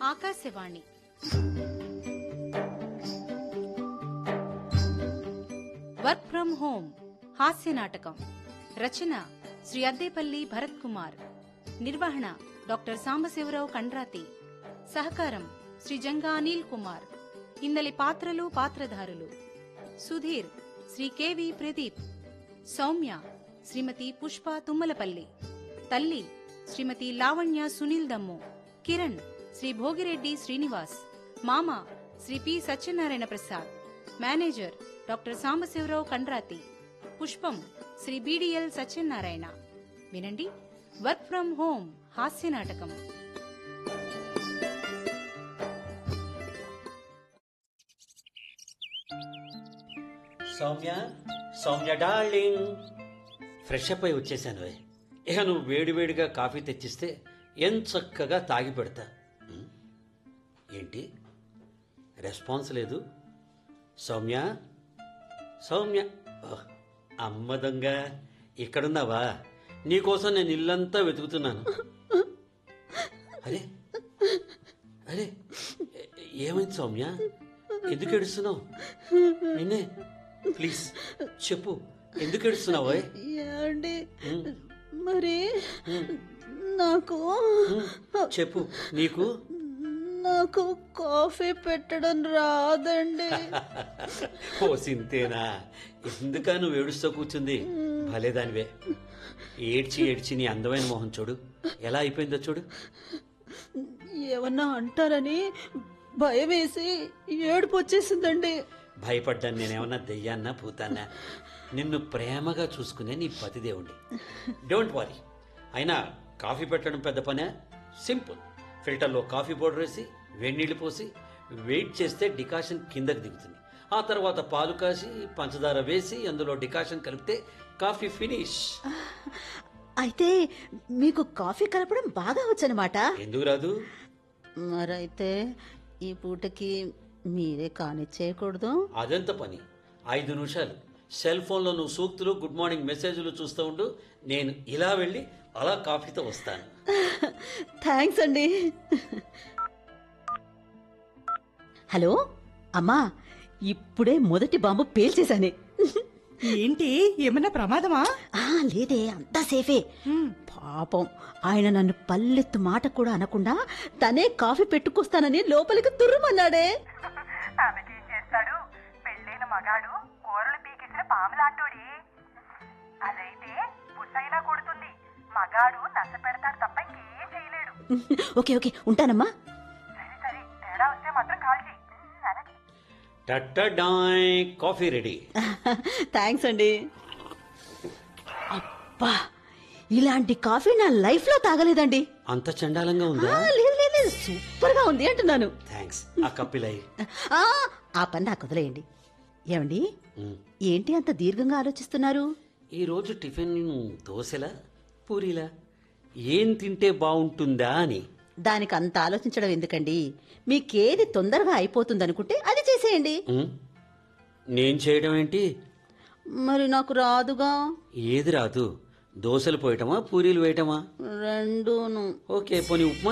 Akashvani work from home హాస్య నాటకం. రచన శ్రీ అద్దేపల్లి భరత్ కుమార్. నిర్వహణ డాక్టర్ సాంబశివరావు కండ్రాతి. సహకారం శ్రీ జంగా అనిల్ కుమార్. ఇందలి పాత్రలు పాత్రధారులు: సుధీర్ శ్రీ కెవి ప్రదీప్, సౌమ్య శ్రీమతి పుష్ప తుమ్మలపల్లి, తల్లి శ్రీమతి లావణ్య సునీల్ దమ్ము, కిరణ్ శ్రీ భోగిరెడ్డి శ్రీనివాస్, మామ Shri P Satyanarayana Prasad, manager doctor Sambasivarao Kandrathi, పుష్పం శ్రీ బిడిఎల్ సత్యనారాయణ. వినండి వర్క్ ఫ్రం హోం హాస్య నాటకం. Soumya, Soumya darling, fresh up అయి వచ్చేసాను. ఇక నువ్వు వేడివేడిగా కాఫీ తెచ్చిస్తే చక్కగా తాగి పెడతా. ఏంటి రెస్పాన్స్ లేదు? సౌమ్య, సౌమ్య, అమ్మ దొంగ, ఇక్కడున్నావా? నీకోసం నేను ఇల్లంతా వెతుకుతున్నాను. అరే అరే, ఏమైంది సౌమ్య? ఎందుకు ఏడుస్తున్నావు? నిన్నే, ప్లీజ్ చెప్పు, ఎందుకు ఏడుస్తున్నావు? మరి నాకు చెప్పు. నాకు కాఫీ పెట్టడం రాదండి. ఓ సింతేనా? ఎందుకా నువ్వు ఏడుస్తూ కూర్చుంది? భలేదానివే. ఏడ్చి ఏడ్చి నీ అందమైన మొహం చూడు, ఎలా అయిపోయిందో చూడు. ఏమన్నా అంటారని భయం వేసి ఏడుపు వచ్చేసిందండి. భయపడ్డాను నేనేమన్నా దెయ్యాన్నా భూతాన్నా? నిన్ను ప్రేమగా చూసుకునే నీ పతిదేవుండి. Don't worry. అయినా కాఫీ పెట్టడం పెద్ద పనే. సింపుల్. ఫిల్టర్లో కాఫీ పౌడర్ వేసి వేడినీళ్ళు పోసి వెయిట్ చేస్తే డికాషన్ కిందకి దిగుతుంది. ఆ తర్వాత పాలు కాసి పంచదార వేసి అందులో డికాషన్ కలిపితే కాఫీ ఫినిష్. అయితే మీకు కాఫీ కలపడం బాగా వచ్చనమాట. ఎందుకు రాదు? మరైతే ఈ పూటకి మీరే కానిచ్చేయకూడదు? అదెంత పని? 5 నిమిషాలు సెల్ ఫోన్లో నువ్వు సూక్తులు, గుడ్ మార్నింగ్ మెసేజ్లు చూస్తూ ఉండు. నేను ఇలా వెళ్ళి అలా కాఫీతో వస్తాను. థ్యాంక్స్ అండి. హలో అమ్మా, ఇప్పుడే మొదటి బాంబు పేల్చేశానే. ఏంటి, ఏమన్నా ప్రమాదమా? లేదే, అంతా సేఫే. పాపం ఆయన నన్ను పల్లెత్తు మాట కూడా అనకుండా తనే కాఫీ పెట్టుకొస్తానని లోపలికి తుర్రుమన్నాడే. ఆమెకేం చేస్తాడు? పెళ్ళైన మగాడు కూరలు పీకేసిన పాములాంటోడి. అదైతే పుట్టైనా కొడుతుంది. మగాడు నచ్చ పెడతాడు తప్ప ఇంకేం చేయలేడు. ఓకే ఓకే, ఉంటానమ్మా. సరే సరే, తేడా వస్తే మాత్రం కాల్ చేయి. టట్టడాయ్, కాఫీ రెడీ. థ్యాంక్స్ అండి. అబ్బా, ఇలాంటి కాఫీ నా లైఫ్ లో తాగలేదండి. అంత చండాలంగా ఉందా? లేదు లేదు, సూపర్ గా ఉంది అంటున్నాను. థ్యాంక్స్. ఆ కప్పిలై. ఆ పని నాకు వదిలేయండి. ఏమండి, ఏంటి అంత దీర్ఘంగా ఆలోచిస్తున్నారు? ఈరోజు టిఫిన్ దోశలా పూరీలా, ఏం తింటే బాగుంటుందా అని. దానికి అంత ఆలోచించడం ఎందుకండి? మీకేది తొందరగా అయిపోతుందనుకుంటే అది చేసేయండి. నేను చేయడం ఏంటి? మరి నాకు రాదుగా. ఏది రాదు? దోశలు పోయటమా పూరీలు వేయటమా? రెండూను. ఓకే, పోనీ ఉప్మా